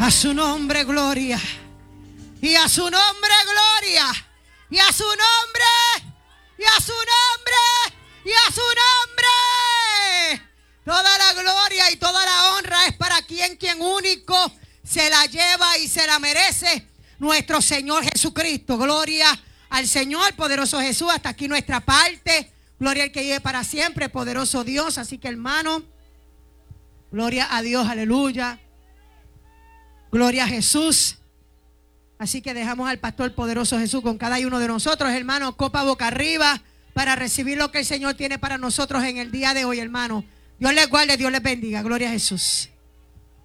A su nombre, gloria. Y a su nombre, gloria. Y a su nombre. Y a su nombre. Y a su nombre. Toda la gloria y toda la honra es para quien único se la lleva y se la merece, nuestro Señor Jesucristo. Gloria al Señor, poderoso Jesús. Hasta aquí nuestra parte. Gloria al que vive para siempre, poderoso Dios. Así que, hermano, gloria a Dios, aleluya. Gloria a Jesús. Así que dejamos al pastor poderoso Jesús con cada uno de nosotros, hermano, copa boca arriba, para recibir lo que el Señor tiene para nosotros en el día de hoy, hermano. Dios les guarde, Dios les bendiga. Gloria a Jesús.